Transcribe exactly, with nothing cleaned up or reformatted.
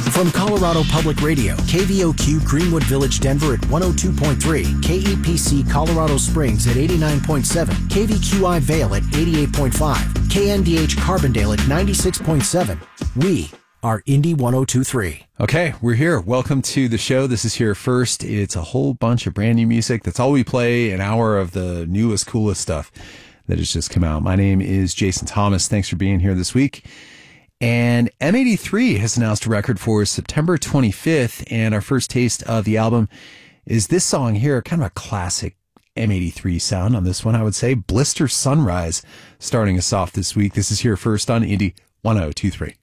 From Colorado Public Radio, K V O Q Greenwood Village, Denver at one oh two point three, K E P C Colorado Springs at eighty-nine point seven, K V Q I Vail at eighty-eight point five, K N D H Carbondale at ninety-six point seven. We are Indy one oh two point three. Okay, we're here. Welcome to the show. This is Here First. It's a whole bunch of brand new music. That's all we play, an hour of the newest, coolest stuff that has just come out. My name is Jason Thomas. Thanks for being here this week. And M eighty-three has announced a record for September twenty-fifth, and our first taste of the album is this song here, kind of a classic M eighty-three sound on this one, I would say. Blister Sunrise starting us off this week. This is Here First on Indy one oh two point three.